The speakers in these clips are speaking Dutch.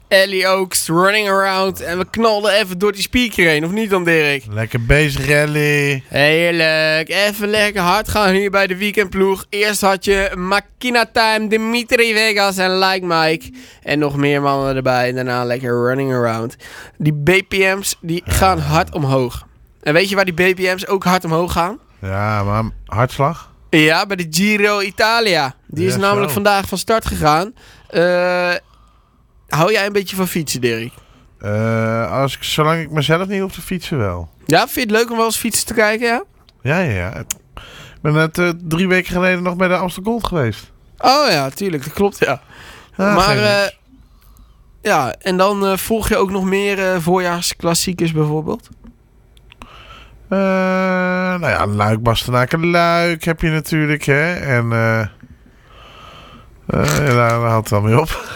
Ellie Oaks, Running Around. En we knalden even door die speaker heen, of niet dan, Dirk? Lekker bezig, Ellie. Heerlijk. Even lekker hard gaan hier bij de weekendploeg. Eerst had je Makina Time, Dimitri Vegas en Like Mike. En nog meer mannen erbij. En daarna lekker Running Around. Die BPM's die gaan hard omhoog. En weet je waar die BPM's ook hard omhoog gaan? Ja, maar hartslag? Ja, bij de Giro Italia. Die is namelijk vandaag van start gegaan. Hou jij een beetje van fietsen, Dirk? Zolang ik mezelf niet op de fietsen wel. Ja, vind je het leuk om wel eens fietsen te kijken, ja? Ja. Ik ben net 3 weken geleden nog bij de Amstel Gold geweest. Oh ja, tuurlijk. Dat klopt, ja. Maar, ja, en dan volg je ook nog meer voorjaarsklassiekers bijvoorbeeld? Nou ja, Luik, Bastenaken, Luik heb je natuurlijk, hè. En daar houdt het wel mee op.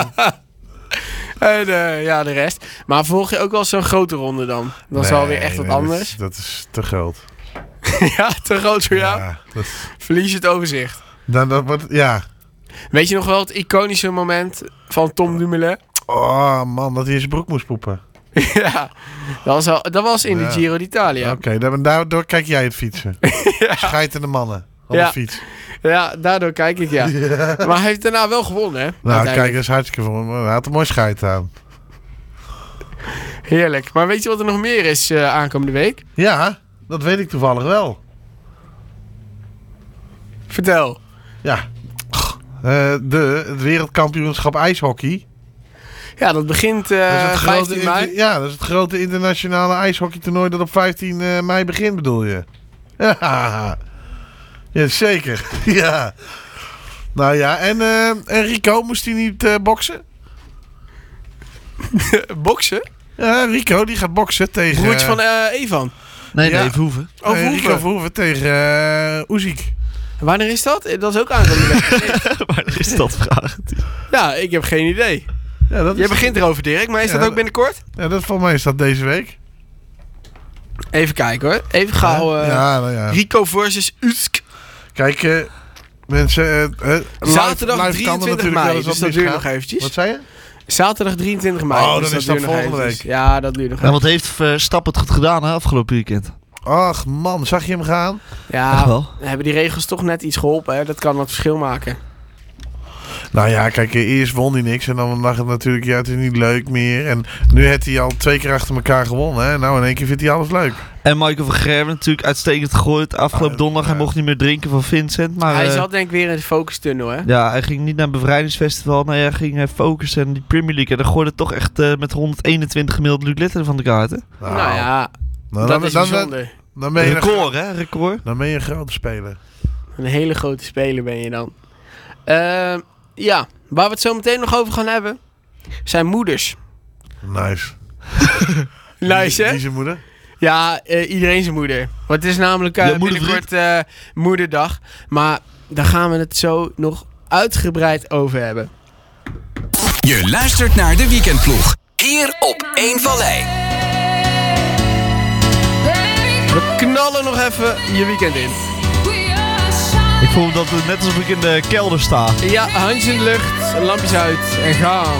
En ja, de rest. Maar volg je ook wel zo'n grote ronde dan? Dat is alweer echt wat anders. Dat is te groot. Ja, te groot voor jou? Ja, Verlies je het overzicht. Dat wordt, ja. Weet je nog wel het iconische moment van Tom Dumoulin? Oh man, dat hij in zijn broek moest poepen. Ja, dat was in de Giro d'Italia. Oké, daardoor kijk jij het fietsen. Ja. Scheitende mannen op de fiets. Ja, daardoor kijk ik, ja. Maar hij heeft daarna wel gewonnen, hè? Nou, kijk, dat is hartstikke voor hem. Hij had een mooi scheid aan. Heerlijk. Maar weet je wat er nog meer is aankomende week? Ja, dat weet ik toevallig wel. Vertel. Ja. Het wereldkampioenschap ijshockey. Ja, dat begint 15 mei. Ja, dat is het grote internationale ijshockeytoernooi dat op 15 mei begint, bedoel je? Ja. Ja, zeker. Ja. Nou ja, en Rico, moest hij niet boksen? Boksen? Ja, Rico, die gaat boksen tegen... Broertje van Evan. Nee, Verhoeven. Oh, Rico Verhoeven tegen Usyk. Wanneer is dat? Dat is ook aankomende week. Wanneer is dat, vraag? Ja, ik heb geen idee. Ja, Jij begint erover, Dirk, maar is dat ook binnenkort? Ja, volgens mij is dat deze week. Even kijken hoor. Even gauw. Rico versus Usyk. Kijk, mensen... Zaterdag 23 mei, dus dat duurt nog eventjes. Wat zei je? Zaterdag 23 mei. Oh, dan is dat volgende week. Ja, dat duurt nog En wat heeft Verstappen het goed gedaan, hè, afgelopen weekend? Ach man, zag je hem gaan? Ja, echt wel. Hebben die regels toch net iets geholpen, hè? Dat kan wat verschil maken. Nou ja, kijk, eerst won hij niks en dan dacht het natuurlijk, ja, het is niet leuk meer. En nu heeft hij al 2 keer achter elkaar gewonnen, hè. Nou, in 1 keer vindt hij alles leuk. En Michael van Gerwen natuurlijk uitstekend gegooid. Afgelopen donderdag, hij mocht niet meer drinken van Vincent. Maar, hij zat denk ik weer in de focustunnel, hè? Ja, hij ging niet naar een bevrijdingsfestival. Nee, hij ging focussen en die Premier League. En dan gooide toch echt met 121 gemiddeld Luc Littler van de kaarten. Nou ja, dat is bijzonder. Dan ben je record, hè? Record. Dan ben je een grote speler. Een hele grote speler ben je dan. Ja, waar we het zo meteen nog over gaan hebben, zijn moeders. Nice. Nice, hè? Wie zijn moeder? Ja, iedereen zijn moeder. Want het is namelijk binnenkort moederdag. Maar daar gaan we het zo nog uitgebreid over hebben. Je luistert naar de Weekendploeg. Hier op 1 Vallei. We knallen nog even je weekend in. Ik voel dat het net alsof ik in de kelder sta. Ja, handjes in de lucht, lampjes uit en gaan.